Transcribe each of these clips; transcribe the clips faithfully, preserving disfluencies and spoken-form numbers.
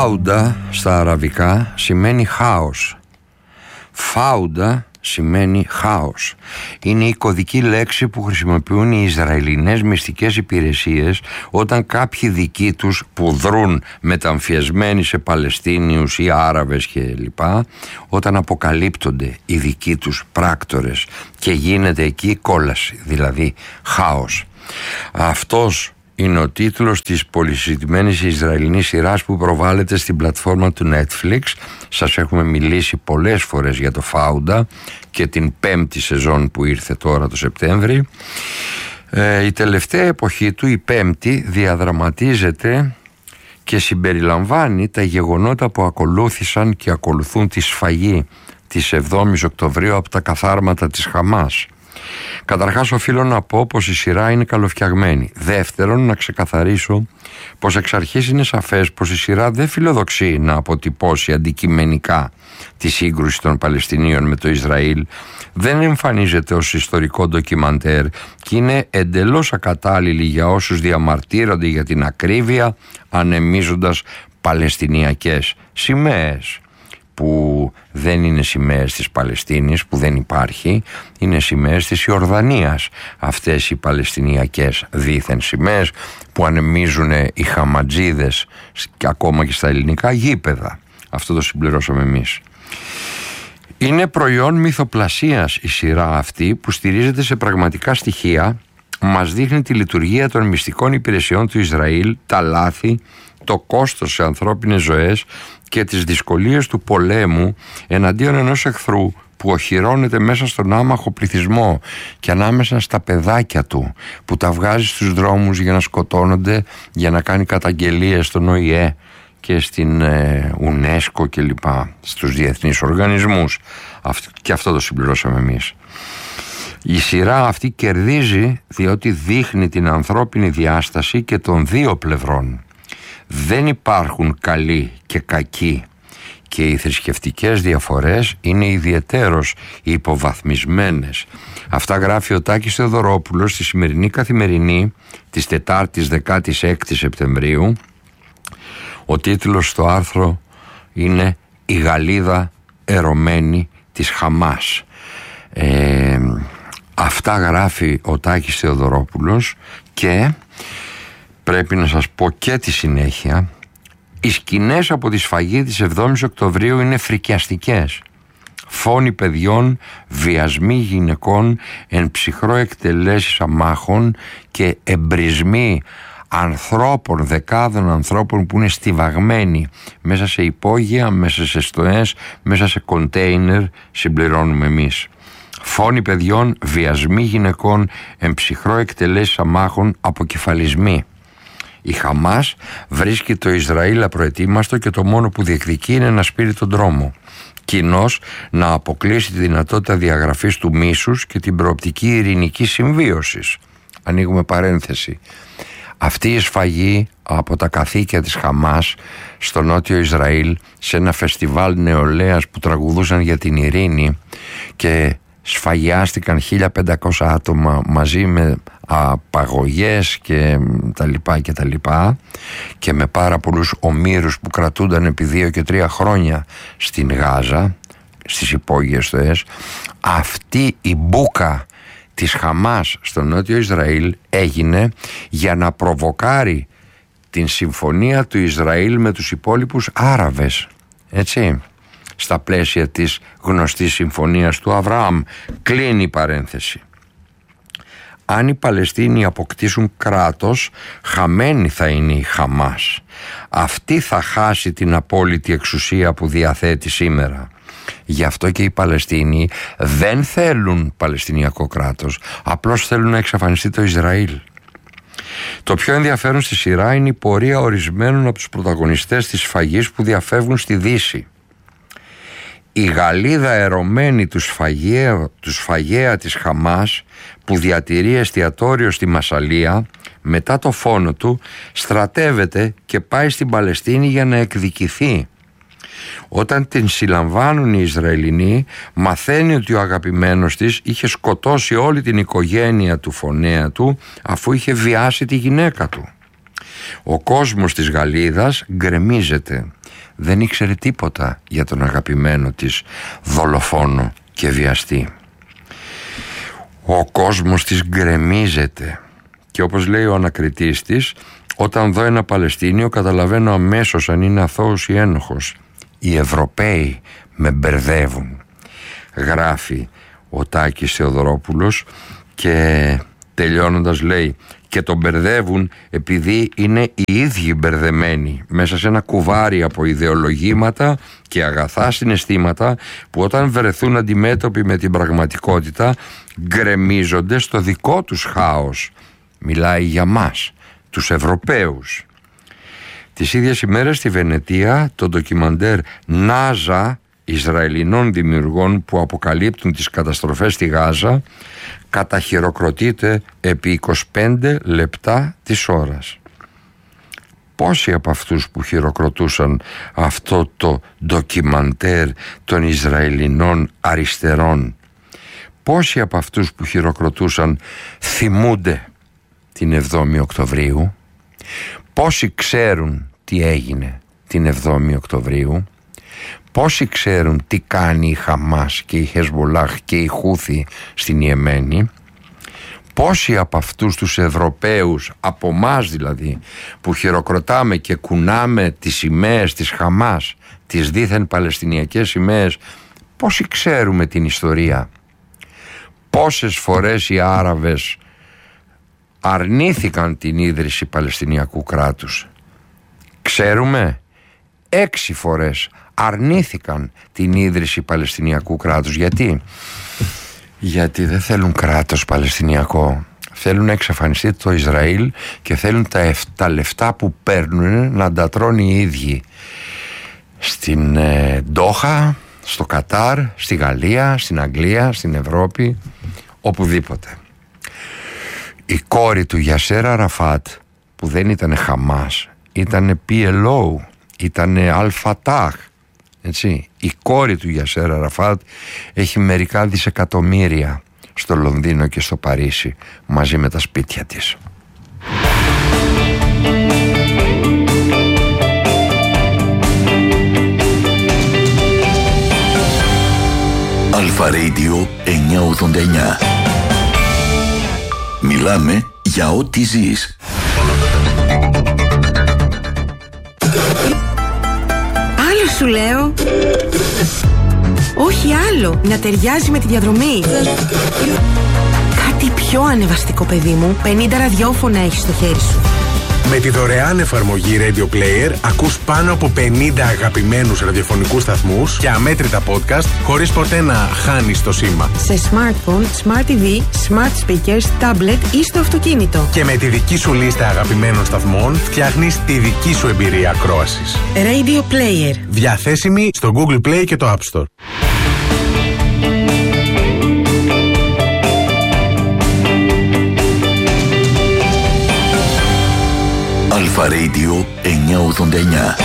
Φάουντα στα αραβικά σημαίνει χάος. Φάουντα σημαίνει χάος. Είναι η κωδική λέξη που χρησιμοποιούν οι Ισραηλινές μυστικές υπηρεσίες όταν κάποιοι δικοί τους που δρούν μεταμφιεσμένοι σε Παλαιστίνιους ή Άραβες κλπ, όταν αποκαλύπτονται οι δικοί τους πράκτορες και γίνεται εκεί κόλαση, δηλαδή χάος. Αυτός είναι ο τίτλος της πολυζητημένης Ισραηλινής σειράς που προβάλλεται στην πλατφόρμα του Netflix. Σας έχουμε μιλήσει πολλές φορές για το Φάουντα και την πέμπτη σεζόν που ήρθε τώρα το Σεπτέμβρη. Ε, η τελευταία εποχή του, η πέμπτη, διαδραματίζεται και συμπεριλαμβάνει τα γεγονότα που ακολούθησαν και ακολουθούν τη σφαγή της εβδόμης Οκτωβρίου από τα καθάρματα της Χαμάς. Καταρχάς οφείλω να πω πως η σειρά είναι καλοφτιαγμένη. Δεύτερον, να ξεκαθαρίσω πως εξ αρχής είναι σαφές πως η σειρά δεν φιλοδοξεί να αποτυπώσει αντικειμενικά τη σύγκρουση των Παλαιστινίων με το Ισραήλ. Δεν εμφανίζεται ως ιστορικό ντοκιμαντέρ και είναι εντελώς ακατάλληλη για όσους διαμαρτύρονται για την ακρίβεια, ανεμίζοντας παλαιστινιακές σημαίες, που δεν είναι σημαίες της Παλαιστίνης, που δεν υπάρχει, είναι σημαίες της Ιορδανίας. Αυτές οι παλαιστινιακές δήθεν σημαίες που ανεμίζουν οι χαματζίδες και ακόμα και στα ελληνικά γήπεδα. Αυτό το συμπληρώσαμε εμείς. Είναι προϊόν μυθοπλασίας η σειρά αυτή που στηρίζεται σε πραγματικά στοιχεία. Μας δείχνει τη λειτουργία των μυστικών υπηρεσιών του Ισραήλ, τα λάθη, το κόστος σε ανθρώπινες ζωές και τις δυσκολίες του πολέμου εναντίον ενός εχθρού που οχυρώνεται μέσα στον άμαχο πληθυσμό και ανάμεσα στα παιδάκια του, που τα βγάζει στους δρόμους για να σκοτώνονται, για να κάνει καταγγελίες στον Ο Η Ε και στην ε, UNESCO και λοιπά, στους διεθνείς οργανισμούς. Και αυτό το συμπληρώσαμε εμείς. Η σειρά αυτή κερδίζει διότι δείχνει την ανθρώπινη διάσταση και των δύο πλευρών. Δεν υπάρχουν καλοί και κακοί και οι θρησκευτικές διαφορές είναι ιδιαιτέρως υποβαθμισμένες. Αυτά γράφει ο Τάκης Θεοδωρόπουλος στη σημερινή Καθημερινή της Τετάρτης δεκάτης έκτη Σεπτεμβρίου. Ο τίτλος στο άρθρο είναι «Η Γαλλίδα ερωμένη της Χαμάς». Ε, αυτά γράφει ο Τάκης Θεοδωρόπουλος και πρέπει να σας πω και τη συνέχεια. Οι σκηνές από τη σφαγή της εβδόμης Οκτωβρίου είναι φρικιαστικές. Φόνοι παιδιών, βιασμοί γυναικών, εν ψυχρό εκτελέσεις αμάχων και εμπρισμοί ανθρώπων, δεκάδων ανθρώπων που είναι στιβαγμένοι μέσα σε υπόγεια, μέσα σε στοές, μέσα σε κοντέινερ, συμπληρώνουμε εμείς. Φόνοι παιδιών, βιασμοί γυναικών, εν ψυχρό εκτελέσεις αμάχων, αποκεφαλισμοί. Η Χαμάς βρίσκει το Ισραήλ απροετοίμαστο και το μόνο που διεκδικεί είναι να σπείρει τον δρόμο. Κοινώς να αποκλείσει τη δυνατότητα διαγραφής του μίσους και την προοπτική ειρηνικής συμβίωσης. Ανοίγουμε παρένθεση. Αυτή η σφαγή από τα καθήκια της Χαμάς στο νότιο Ισραήλ, σε ένα φεστιβάλ νεολαίας που τραγουδούσαν για την ειρήνη και σφαγιάστηκαν χίλια πεντακόσια άτομα μαζί με απαγωγές και τα λοιπά και τα λοιπά και με πάρα πολλούς ομήρους που κρατούνταν επί δύο και τρία χρόνια στην Γάζα, στις υπόγειες στοές. Αυτή η μπούκα της Χαμάς στο νότιο Ισραήλ έγινε για να προβοκάρει την συμφωνία του Ισραήλ με τους υπόλοιπους Άραβες, έτσι, στα πλαίσια της γνωστής συμφωνίας του Αβραάμ. Κλείνει η παρένθεση. Αν οι Παλαιστίνοι αποκτήσουν κράτος, χαμένη θα είναι η Χαμάς. Αυτή θα χάσει την απόλυτη εξουσία που διαθέτει σήμερα. Γι' αυτό και οι Παλαιστίνοι δεν θέλουν Παλαιστινιακό κράτος, απλώς θέλουν να εξαφανιστεί το Ισραήλ. Το πιο ενδιαφέρον στη σειρά είναι η πορεία ορισμένων από τους πρωταγωνιστές της σφαγής που διαφεύγουν στη Δύση. Η Γαλλίδα ερωμένη του σφαγέα, του σφαγέα της Χαμάς, που διατηρεί εστιατόριο στη Μασσαλία, μετά το φόνο του στρατεύεται και πάει στην Παλαιστίνη για να εκδικηθεί. Όταν την συλλαμβάνουν οι Ισραηλινοί, μαθαίνει ότι ο αγαπημένος της είχε σκοτώσει όλη την οικογένεια του φονέα του αφού είχε βιάσει τη γυναίκα του. Ο κόσμος της Γαλλίδας γκρεμίζεται. δεν ήξερε τίποτα για τον αγαπημένο της δολοφόνο και βιαστή. Ο κόσμος της γκρεμίζεται και όπως λέει ο ανακριτής της, όταν δω ένα Παλαιστίνιο καταλαβαίνω αμέσως αν είναι αθώος ή ένοχος. Οι Ευρωπαίοι με μπερδεύουν, γράφει ο Τάκης Θεοδωρόπουλος, και τελειώνοντας λέει, και τον μπερδεύουν επειδή είναι οι ίδιοι μπερδεμένοι μέσα σε ένα κουβάρι από ιδεολογήματα και αγαθά συναισθήματα που όταν βρεθούν αντιμέτωποι με την πραγματικότητα γκρεμίζονται στο δικό τους χάος. Μιλάει για μας, τους Ευρωπαίους. Τις ίδιες ημέρες στη Βενετία το ντοκιμαντέρ Νάζα Ισραηλινών δημιουργών που αποκαλύπτουν τις καταστροφές στη Γάζα καταχειροκροτείται επί είκοσι πέντε λεπτά της ώρας. Πόσοι από αυτούς που χειροκροτούσαν αυτό το ντοκιμαντέρ των Ισραηλινών αριστερών, πόσοι από αυτούς που χειροκροτούσαν θυμούνται την εβδόμη Οκτωβρίου, πόσοι ξέρουν τι έγινε την εβδόμη Οκτωβρίου, πόσοι ξέρουν τι κάνει η Χαμάς και η Χεσμολάχ και η Χούθη στην Ιεμένη, πόσοι από αυτούς τους Ευρωπαίους, από μας δηλαδή, που χειροκροτάμε και κουνάμε τις σημαίες της Χαμάς, τις δίθεν παλαιστινιακές σημαίες, πόσοι ξέρουμε την ιστορία, πόσες φορές οι Άραβες αρνήθηκαν την ίδρυση Παλαιστινιακού κράτους. Ξέρουμε, έξι φορές αρνήθηκαν την ίδρυση Παλαιστινιακού κράτους. Γιατί? Γιατί δεν θέλουν κράτος Παλαιστινιακό. Θέλουν να εξαφανιστεί το Ισραήλ και θέλουν τα, τα λεφτά που παίρνουν να τα τρώνε οι ίδιοι. Στην ε, Ντόχα, στο Κατάρ, στη Γαλλία, στην Αγγλία, στην Ευρώπη, οπουδήποτε. Η κόρη του Γιασέρ Αραφάτ, που δεν ήταν Χαμάς, ήταν πι ελ ο, ήταν Αλ-Φατάχ, έτσι. Η κόρη του Γιασέρ Αραφάτ έχει μερικά δισεκατομμύρια στο Λονδίνο και στο Παρίσι μαζί με τα σπίτια της. Αλφα Radio εννιακόσια ογδόντα εννιά. Μιλάμε για ό,τι ζεις. Άλλο σου λέω. Όχι άλλο. Να ταιριάζει με τη διαδρομή. Κάτι πιο ανεβαστικό, παιδί μου. πενήντα ραδιόφωνα έχεις στο χέρι σου. Με τη δωρεάν εφαρμογή Radio Player ακούς πάνω από πενήντα αγαπημένους ραδιοφωνικούς σταθμούς και αμέτρητα podcast χωρίς ποτέ να χάνεις το σήμα. Σε smartphone, smart τι βι, smart speakers, tablet ή στο αυτοκίνητο. Και με τη δική σου λίστα αγαπημένων σταθμών φτιάχνεις τη δική σου εμπειρία ακρόασης. Radio Player. Διαθέσιμη στο Google Play και το App Store. Αλφα Radio εννιακόσια ογδόντα εννιά.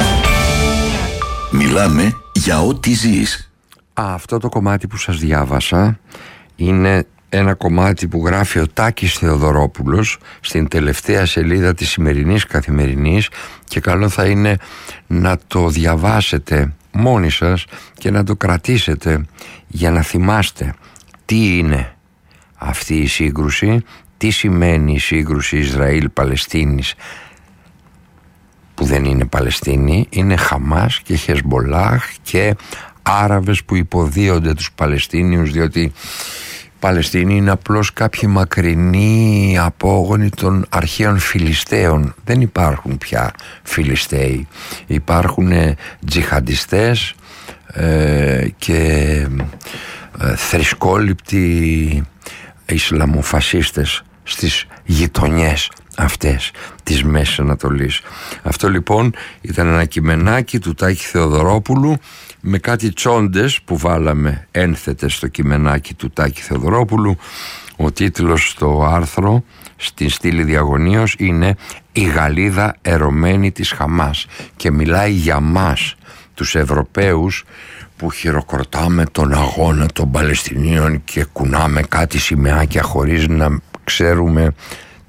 Μιλάμε για ό,τι ζεις. Αυτό το κομμάτι που σας διάβασα είναι ένα κομμάτι που γράφει ο Τάκης Θεοδωρόπουλος στην τελευταία σελίδα της σημερινής Καθημερινής, και καλό θα είναι να το διαβάσετε μόνοι σας και να το κρατήσετε για να θυμάστε τι είναι αυτή η σύγκρουση, τι σημαίνει η σύγκρουση Ισραήλ-Παλαιστίνης, που δεν είναι Παλαιστίνη, είναι Χαμάς και Χεσμολάχ και Άραβες που υποδίονται τους Παλαιστίνιους, διότι οι Παλαιστίνοι είναι απλώς κάποιοι μακρινοί απόγονοι των αρχαίων Φιλιστέων. Δεν υπάρχουν πια Φιλιστέοι, υπάρχουν τζιχαντιστές ε, και ε, θρησκόληπτοι Ισλαμοφασίστες στις γειτονιές αυτές της Μέσης Ανατολής. Αυτό λοιπόν ήταν ένα κειμενάκι του Τάκη Θεοδωρόπουλου με κάτι τσόντες που βάλαμε ένθετες στο κειμενάκι του Τάκη Θεοδωρόπουλου. Ο τίτλος στο άρθρο στην στήλη διαγωνίως είναι «Η Γαλλίδα ερωμένη της Χαμάς» και μιλάει για μας τους Ευρωπαίους που χειροκροτάμε τον αγώνα των Παλαιστινίων και κουνάμε κάτι σημαίακια χωρίς να ξέρουμε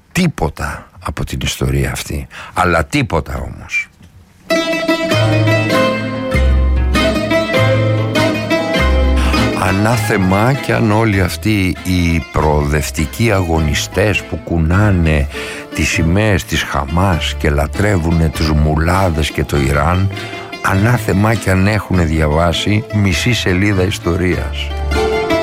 τίποτα από την ιστορία αυτή. Αλλά τίποτα όμως. Ανάθεμα κι αν όλοι αυτοί οι προοδευτικοί αγωνιστές που κουνάνε τις σημαίες της Χαμάς και λατρεύουνε τους μουλάδες και το Ιράν, ανάθεμα κι αν έχουν διαβάσει μισή σελίδα ιστορίας.